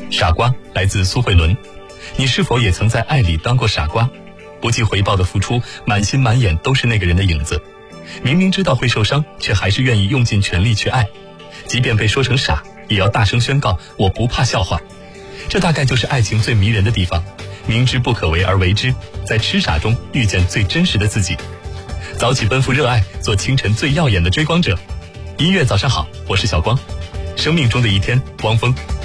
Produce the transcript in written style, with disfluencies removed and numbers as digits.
傻瓜来自苏慧伦。你是否也曾在爱里当过傻瓜？不计回报的付出，满心满眼都是那个人的影子。明明知道会受伤，却还是愿意用尽全力去爱。即便被说成傻，也要大声宣告我不怕笑话。这大概就是爱情最迷人的地方，明知不可为而为之，在痴傻中遇见最真实的自己。早起奔赴热爱，做清晨最耀眼的追光者。音乐早上好，我是小光。生命中的一天，汪峰。